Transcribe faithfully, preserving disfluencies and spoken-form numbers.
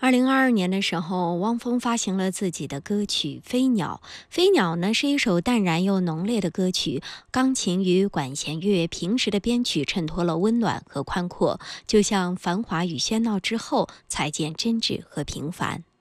二零二二年的时候，汪峰发行了自己的歌曲《飞鸟》。《飞鸟》呢是一首淡然又浓烈的歌曲，钢琴与管弦乐平时的编曲衬托了温暖和宽阔，就像繁华与喧闹之后才见真挚和平凡。